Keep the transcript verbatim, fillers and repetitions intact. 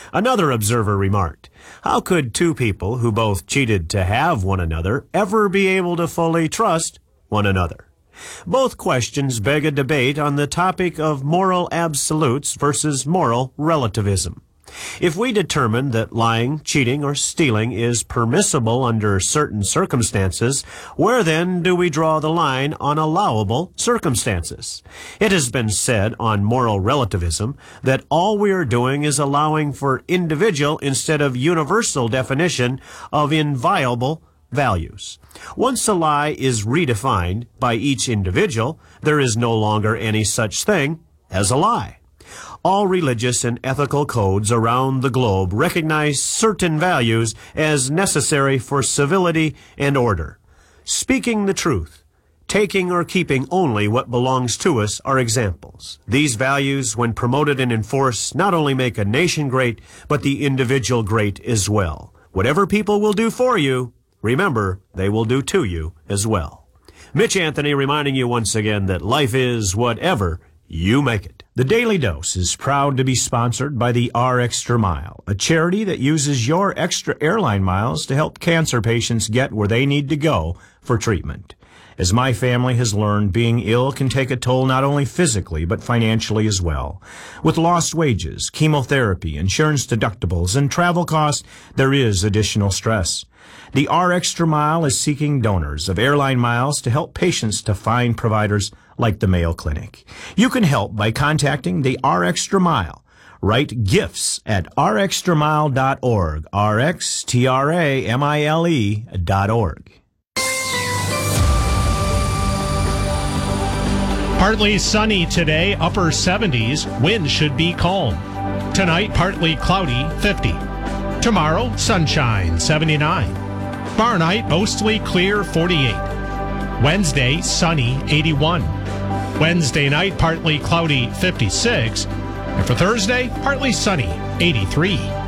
Another observer remarked, "How could two people who both cheated to have one another ever be able to fully trust one another?" Both questions beg a debate on the topic of moral absolutes versus moral relativism. If we determine that lying, cheating, or stealing is permissible under certain circumstances, where then do we draw the line on allowable circumstances? It has been said on moral relativism that all we are doing is allowing for individual instead of universal definition of inviolable values. Once a lie is redefined by each individual, there is no longer any such thing as a lie. All religious and ethical codes around the globe recognize certain values as necessary for civility and order. Speaking the truth, taking or keeping only what belongs to us are examples. These values, when promoted and enforced, not only make a nation great, but the individual great as well. Whatever people will do for you, remember, they will do to you as well. Mitch Anthony reminding you once again that life is whatever you make it. The Daily Dose is proud to be sponsored by the R Extra Mile, a charity that uses your extra airline miles to help cancer patients get where they need to go for treatment. As my family has learned, being ill can take a toll not only physically, but financially as well. With lost wages, chemotherapy, insurance deductibles, and travel costs, there is additional stress. The R Extra Mile is seeking donors of airline miles to help patients to find providers like the Mayo Clinic. You can help by contacting the R Extra Mile. Write gifts at r extra mile dot org, R X T R A M I L E dot org. Partly sunny today, upper seventies. Wind should be calm. Tonight, partly cloudy, fifty. Tomorrow, sunshine, seventy-nine. Tomorrow night, mostly clear, forty-eight. Wednesday, sunny, eighty-one. Wednesday night, partly cloudy, fifty-six. And for Thursday, partly sunny, eighty-three.